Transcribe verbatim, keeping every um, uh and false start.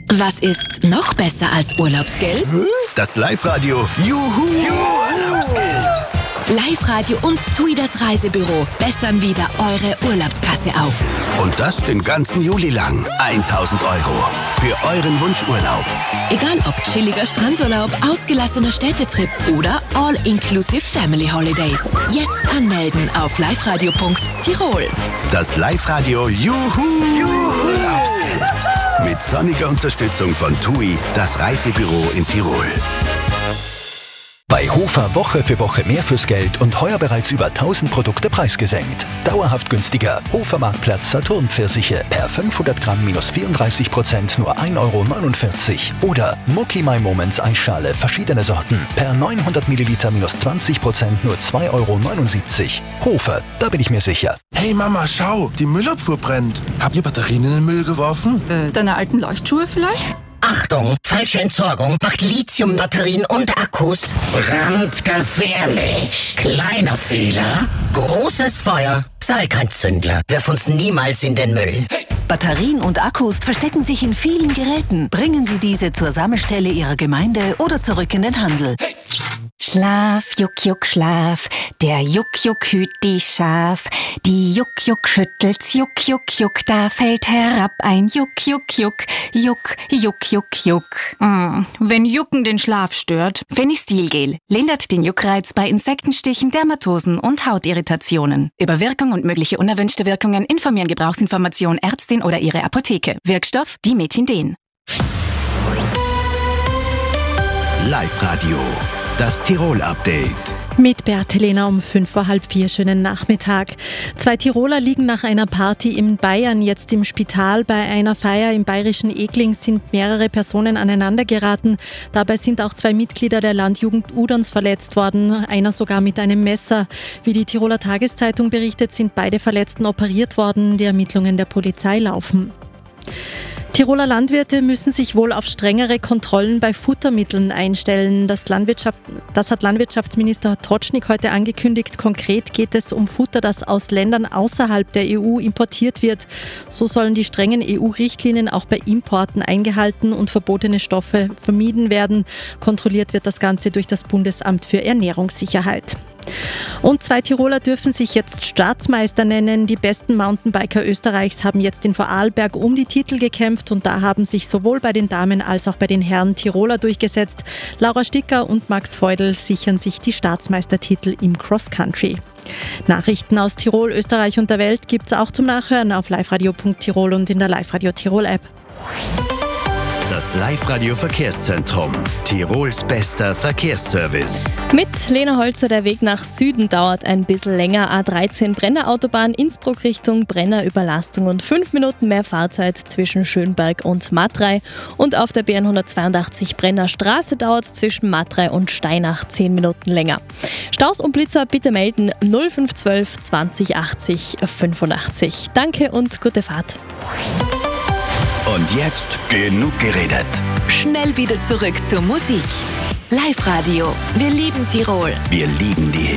Was ist noch besser als Urlaubsgeld? Das Live-Radio Juhu Urlaubsgeld. Live-Radio und TUI, das Reisebüro, bessern wieder eure Urlaubskasse auf. Und das den ganzen Juli lang. tausend Euro für euren Wunschurlaub. Egal ob chilliger Strandurlaub, ausgelassener Städtetrip oder All-Inclusive Family Holidays. Jetzt anmelden auf liveradio punkt tirol. Das Live-Radio Juhu Urlaubsgeld. Mit sonniger Unterstützung von TUI, das Reisebüro in Tirol. Bei Hofer Woche für Woche mehr fürs Geld und heuer bereits über tausend Produkte preisgesenkt. Dauerhaft günstiger. Hofer Marktplatz Saturn Pfirsiche per fünfhundert Gramm minus vierunddreißig Prozent nur ein Euro neunundvierzig. Oder Mucki My Moments Eisschale verschiedene Sorten per neunhundert Milliliter minus zwanzig Prozent nur zwei Euro neunundsiebzig. Hofer, da bin ich mir sicher. Hey Mama, schau, die Müllabfuhr brennt. Habt ihr Batterien in den Müll geworfen? Äh, deine alten Leuchtschuhe vielleicht? Achtung, falsche Entsorgung macht Lithiumbatterien und Akkus brandgefährlich. Kleiner Fehler, großes Feuer. Sei kein Zündler, wirf uns niemals in den Müll. Batterien und Akkus verstecken sich in vielen Geräten. Bringen Sie diese zur Sammelstelle Ihrer Gemeinde oder zurück in den Handel. Schlaf, Juck, Juck, Schlaf. Der Juck, Juck hüt die Schaf. Die Juck, Juck schüttelt's, Juck, Juck, Juck. Da fällt herab ein Juck, Juck, Juck. Juck, Juck, Juck, Juck. Mm, wenn Jucken den Schlaf stört, Fenistilgel lindert den Juckreiz bei Insektenstichen, Dermatosen und Hautirritationen. Über Wirkung und mögliche unerwünschte Wirkungen informieren Gebrauchsinformation Ärztin oder Ihre Apotheke. Wirkstoff Dimethinden. Live-Radio, das Tirol-Update. Mit Bertelena um fünf vor halb vier. Schönen Nachmittag. Zwei Tiroler liegen nach einer Party in Bayern jetzt im Spital. Bei einer Feier im bayerischen Egling sind mehrere Personen aneinander geraten. Dabei sind auch zwei Mitglieder der Landjugend Uderns verletzt worden, einer sogar mit einem Messer. Wie die Tiroler Tageszeitung berichtet, sind beide Verletzten operiert worden. Die Ermittlungen der Polizei laufen. Tiroler Landwirte müssen sich wohl auf strengere Kontrollen bei Futtermitteln einstellen. Das, Landwirtschaft, das hat Landwirtschaftsminister Tocznik heute angekündigt. Konkret geht es um Futter, das aus Ländern außerhalb der E U importiert wird. So sollen die strengen E U-Richtlinien auch bei Importen eingehalten und verbotene Stoffe vermieden werden. Kontrolliert wird das Ganze durch das Bundesamt für Ernährungssicherheit. Und zwei Tiroler dürfen sich jetzt Staatsmeister nennen. Die besten Mountainbiker Österreichs haben jetzt in Vorarlberg um die Titel gekämpft und da haben sich sowohl bei den Damen als auch bei den Herren Tiroler durchgesetzt. Laura Sticker und Max Feudel sichern sich die Staatsmeistertitel im Cross-Country. Nachrichten aus Tirol, Österreich und der Welt gibt's auch zum Nachhören auf liveradio punkt tirol und in der Live-Radio Tirol-App. Das Live-Radio Verkehrszentrum. Tirols bester Verkehrsservice. Mit Lena Holzer, der Weg nach Süden dauert ein bisschen länger. A dreizehn Brenner Autobahn, Innsbruck Richtung Brenner Überlastung und fünf Minuten mehr Fahrzeit zwischen Schönberg und Matrei. Und auf der B hundertzweiundachtzig Brenner Straße dauert zwischen Matrei und Steinach zehn Minuten länger. Staus und Blitzer bitte melden null fünf eins zwei zwanzig achtzig fünfundachtzig. Danke und gute Fahrt. Und jetzt genug geredet. Schnell wieder zurück zur Musik. Live-Radio. Wir lieben Tirol. Wir lieben die Hits.